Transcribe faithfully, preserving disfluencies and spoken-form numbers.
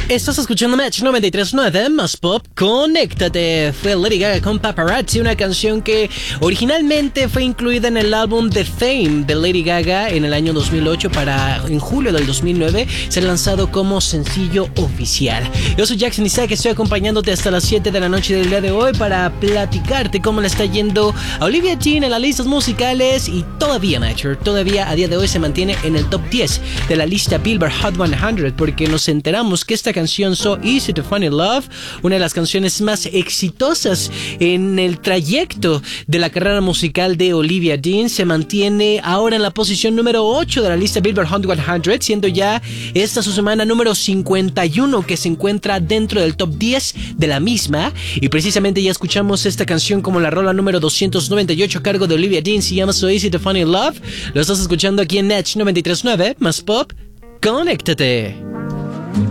Estás escuchando Match noventa y tres punto nueve, más pop, conéctate. Fue Lady Gaga con Paparazzi, una canción que originalmente fue incluida en el álbum The Fame de Lady Gaga en el año dos mil ocho para, en julio del dos mil nueve, ser lanzado como sencillo oficial. Yo soy Jackson Isaac, estoy acompañándote hasta las siete de la noche del día de hoy para platicarte cómo le está yendo a Olivia Dean en las listas musicales y todavía, Matcher, todavía a día de hoy se mantiene en el top diez de la lista Billboard Hot cien, porque nos enteramos que esta canción So Easy to Fall in Love, una de las canciones más exitosas en el trayecto de la carrera musical de Olivia Dean, se mantiene ahora en la posición número ocho de la lista Billboard Hot cien, siendo ya esta su semana número cincuenta y uno que se encuentra dentro del top diez de la misma. Y precisamente ya escuchamos esta canción como la rola número doscientos noventa y ocho a cargo de Olivia Dean, se llama So Easy to Fall in Love. Lo estás escuchando aquí en Match noventa y tres punto nueve, más pop, conéctate.